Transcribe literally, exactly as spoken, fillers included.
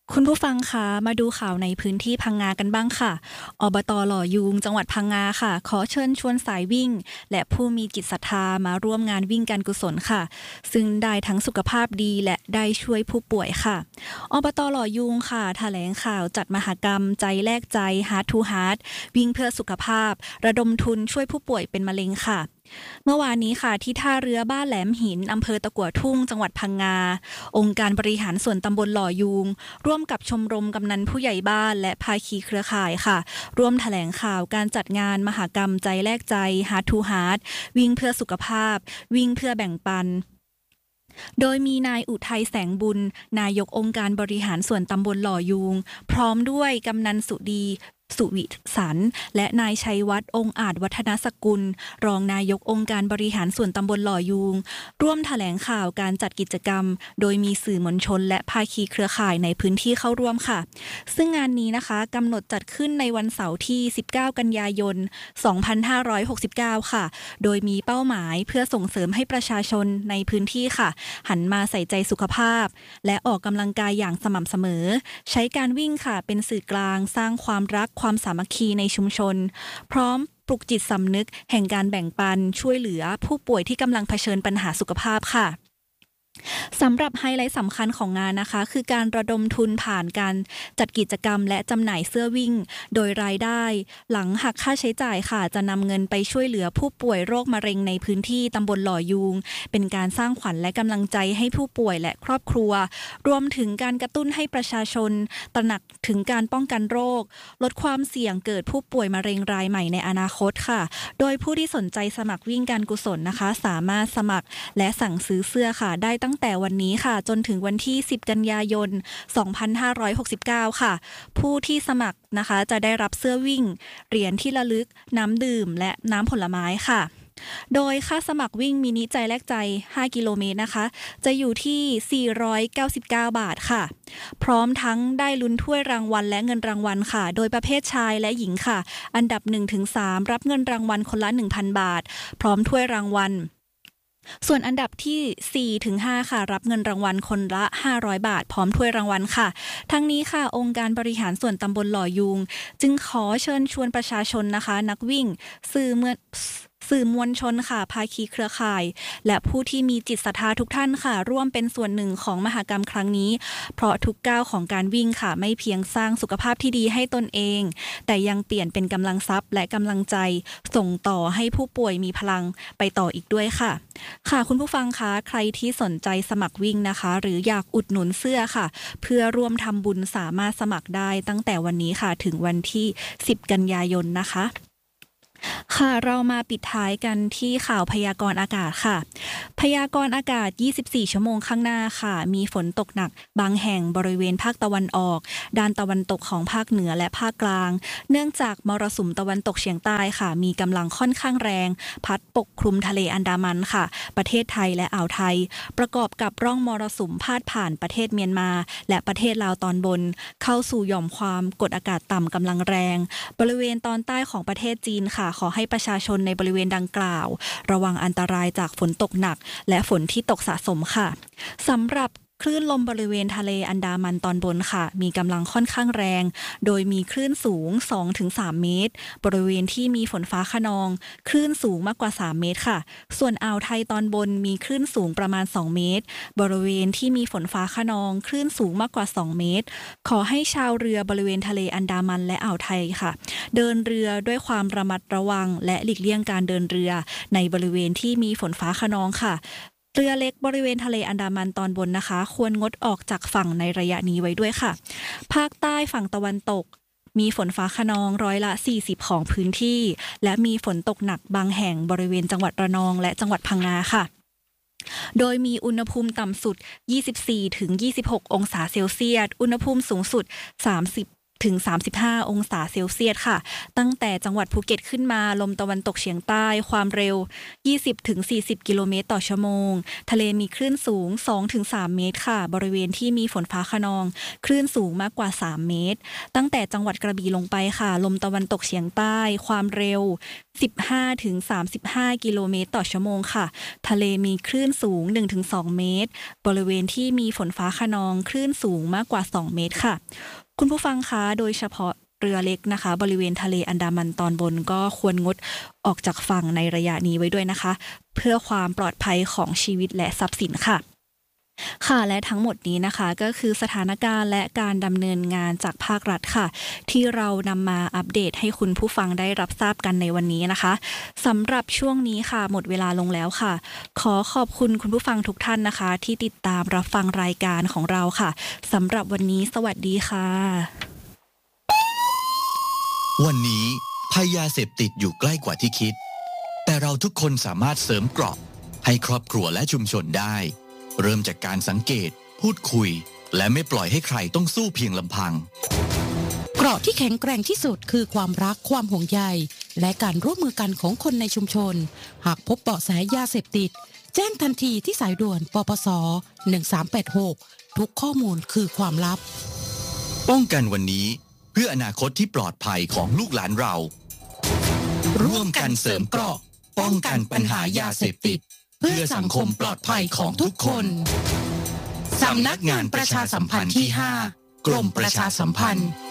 คุณผู้ฟังคะมาดูข่าวในพื้นที่พังงากันบ้างค่ะอบตหล่อยูงจังหวัดพังงาค่ะขอเชิญชวนสายวิ่งและผู้มีจิตศรัทธามาร่วมงานวิ่งการกุศลค่ะซึ่งได้ทั้งสุขภาพดีและได้ช่วยผู้ป่วยค่ะอบตหล่อยูงค่ะแถลงข่าวจัดมหกรรมใจแลกใจ Heart to Heart วิ่งเพื่อสุขภาพระดมทุนช่วยผู้ป่วยเป็นมะเร็งค่ะเมื่อวานนี้ค่ะที่ท่าเรือบ้านแหลมหินอำเภอตะกั่วทุ่งจังหวัดพังงาองค์การบริหารส่วนตำบลหล่อยูงร่วมกับชมรมกำนันผู้ใหญ่บ้านและภาคีเครือข่ายค่ะร่วมแถลงข่าวการจัดงานมหกรรมใจแลกใจ Heart to Heart วิ่งเพื่อสุขภาพวิ่งเพื่อแบ่งปันโดยมีนายอุทัยแสงบุญนายกองค์การบริหารส่วนตำบลหล่อยูงพร้อมด้วยกำนันสุดีสุวิสันและนายชัยวัฒน์องค์อาจวัฒนสกุลรองนายกองค์การบริหารส่วนตำบลหล่อยูงร่วมแถลงข่าวการจัดกิจกรรมโดยมีสื่อมวลชนและภาคีเครือข่ายในพื้นที่เข้าร่วมค่ะซึ่งงานนี้นะคะกำหนดจัดขึ้นในวันเสาร์ที่สิบเก้ากันยายนสองพันห้าร้อยหกสิบเก้าค่ะโดยมีเป้าหมายเพื่อส่งเสริมให้ประชาชนในพื้นที่ค่ะหันมาใส่ใจสุขภาพและออกกำลังกายอย่างสม่ำเสมอใช้การวิ่งค่ะเป็นสื่อกลางสร้างความรักความสามัคคีในชุมชนพร้อมปลุกจิตสำนึกแห่งการแบ่งปันช่วยเหลือผู้ป่วยที่กำลังเผชิญปัญหาสุขภาพค่ะสำหรับไฮไลท์สำคัญของงานนะคะคือการระดมทุนผ่านการจัดกิจกรรมและจำหน่ายเสื้อวิ่งโดยรายได้หลังหักค่าใช้จ่ายค่ะจะนำเงินไปช่วยเหลือผู้ป่วยโรคมะเร็งในพื้นที่ตำบลหล่อยูงเป็นการสร้างขวัญและกำลังใจให้ผู้ป่วยและครอบครัวรวมถึงการกระตุ้นให้ประชาชนตระหนักถึงการป้องกันโรคลดความเสี่ยงเกิดผู้ป่วยมะเร็งรายใหม่ในอนาคตค่ะโดยผู้ที่สนใจสมัครวิ่งการกุศลนะคะสามารถสมัครและสั่งซื้อเสื้อค่ะได้ตั้งแต่วันนี้ค่ะจนถึงวันที่สิบกันยายนสองพันห้าร้อยหกสิบเก้าค่ะผู้ที่สมัครนะคะจะได้รับเสื้อวิ่งเหรียญที่ระลึกน้ำดื่มและน้ำผลไม้ค่ะโดยค่าสมัครวิ่งมินิใจแลกใจห้ากิโลเมตรนะคะจะอยู่ที่สี่ร้อยเก้าสิบเก้าบาทค่ะพร้อมทั้งได้ลุ้นถ้วยรางวัลและเงินรางวัลค่ะโดยประเภทชายและหญิงค่ะอันดับ หนึ่งถึงสาม รับเงินรางวัลคนละ หนึ่งพัน บาทพร้อมถ้วยรางวัลส่วนอันดับที่ สี่ถึงห้า ค่ะรับเงินรางวัลคนละ ห้าร้อย บาทพร้อมถ้วยรางวัลค่ะทั้งนี้ค่ะองค์การบริหารส่วนตำบลหล่อยูงจึงขอเชิญชวนประชาชนนะคะนักวิ่งสื่อเมื่อสื่อมวลชนค่ะภาคีเครือข่ายและผู้ที่มีจิตศรัทธาทุกท่านค่ะร่วมเป็นส่วนหนึ่งของมหกรรมครั้งนี้เพราะทุกก้าวของการวิ่งค่ะไม่เพียงสร้างสุขภาพที่ดีให้ตนเองแต่ยังเปลี่ยนเป็นกำลังทรัพย์และกำลังใจส่งต่อให้ผู้ป่วยมีพลังไปต่ออีกด้วยค่ะค่ะคุณผู้ฟังคะใครที่สนใจสมัครวิ่งนะคะหรืออยากอุดหนุนเสื้อค่ะเพื่อร่วมทำบุญสามารถสมัครได้ตั้งแต่วันนี้ค่ะถึงวันที่สิบกันยายนนะคะค่ะเรามาปิดท้ายกันที่ข่าวพยากรณ์อากาศค่ะพยากรณ์อากาศยี่สิบสี่ชั่วโมงข้างหน้าค่ะมีฝนตกหนักบางแห่งบริเวณภาคตะวันออกด้านตะวันตกของภาคเหนือและภาคกลางเนื่องจากมรสุมตะวันตกเฉียงใต้ค่ะมีกำลังค่อนข้างแรงพัดปกคลุมทะเลอันดามันค่ะประเทศไทยและอ่าวไทยประกอบกับร่องมรสุมพาดผ่านประเทศเมียนมาและประเทศลาวตอนบนเข้าสู่หย่อมความกดอากาศต่ำกำลังแรงบริเวณตอนใต้ของประเทศจีนค่ะขอให้ประชาชนในบริเวณดังกล่าวระวังอันตรายจากฝนตกหนักและฝนที่ตกสะสมค่ะสำหรับคลื่นลมบริเวณทะเลอันดามันตอนบนค่ะมีกำลังค่อนข้างแรงโดยมีคลื่นสูง สองถึงสาม เมตรบริเวณที่มีฝนฟ้าคะนองคลื่นสูงมากกว่าสามเมตรค่ะส่วนอ่าวไทยตอนบนมีคลื่นสูงประมาณสองเมตรบริเวณที่มีฝนฟ้าคะนองคลื่นสูงมากกว่าสองเมตรขอให้ชาวเรือบริเวณทะเลอันดามันและอ่าวไทยค่ะเดินเรือด้วยความระมัดระวังและหลีกเลี่ยงการเดินเรือในบริเวณที่มีฝนฟ้าคะนองค่ะเรือเล็กบริเวณทะเลอันดามันตอนบนนะคะควรงดออกจากฝั่งในระยะนี้ไว้ด้วยค่ะภาคใต้ฝั่งตะวันตกมีฝนฟ้าคะนองร้อยละสี่สิบของพื้นที่และมีฝนตกหนักบางแห่งบริเวณจังหวัดระนองและจังหวัดพังงาค่ะโดยมีอุณหภูมิต่ำสุดยี่สิบสี่ถึงยี่สิบหกองศาเซลเซียสอุณหภูมิสูงสุดสามสิบถึงสามสิบห้าองศาเซลเซียสค่ะตั้งแต่จังหวัดภูเก็ตขึ้นมาลมตะวันตกเฉียงใต้ความเร็ว ยี่สิบถึงสี่สิบ กิโลเมตรต่อชั่วโมงทะเลมีคลื่นสูง สองถึงสาม เมตรค่ะบริเวณที่มีฝนฟ้าคะนองคลื่นสูงมากกว่าสามเมตรตั้งแต่จังหวัดกระบี่ลงไปค่ะลมตะวันตกเฉียงใต้ความเร็ว สิบห้าถึงสามสิบห้า กิโลเมตรต่อชั่วโมงค่ะทะเลมีคลื่นสูง หนึ่งถึงสอง เมตรบริเวณที่มีฝนฟ้าคะนองคลื่นสูงมากกว่าสองเมตรค่ะคุณผู้ฟังคะโดยเฉพาะเรือเล็กนะคะบริเวณทะเลอันดามันตอนบนก็ควรงดออกจากฝั่งในระยะนี้ไว้ด้วยนะคะเพื่อความปลอดภัยของชีวิตและทรัพย์สินค่ะค่ะและทั้งหมดนี้นะคะก็คือสถานการณ์และการดำเนินงานจากภาครัฐค่ะที่เรานำมาอัปเดตให้คุณผู้ฟังได้รับทราบกันในวันนี้นะคะสำหรับช่วงนี้ค่ะหมดเวลาลงแล้วค่ะขอขอบคุณคุณผู้ฟังทุกท่านนะคะที่ติดตามรับฟังรายการของเราค่ะสำหรับวันนี้สวัสดีค่ะวันนี้ภัยยาเสพติดอยู่ใกล้กว่าที่คิดแต่เราทุกคนสามารถเสริมเกราะให้ครอบครัวและชุมชนได้เริ่มจากการสังเกตพูดคุยและไม่ปล่อยให้ใครต้องสู้เพียงลำพังเกราะที่แข็งแกร่งที่สุดคือความรักความห่วงใยและการร่วมมือกันของคนในชุมชนหากพบเบาะแสยาเสพติดแจ้งทันทีที่สายด่วนปปสหนึ่งสามแปดหกทุกข้อมูลคือความลับป้องกันวันนี้เพื่ออนาคตที่ปลอดภัยของลูกหลานเราร่วมกันเสริมเกราะป้องกันปัญหายาเสพติดเพื่อสังคมปลอดภัยของทุกคนสำนักงานประชาสัมพันธ์ที่ห้ากรมประชาสัมพันธ์